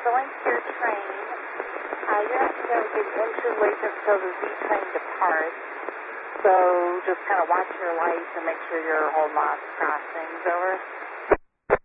going to your train. You're not going to be able to get into Lathrop until the Z train departs. So just kind of watch your lights and make sure you're holding off crossings. Over.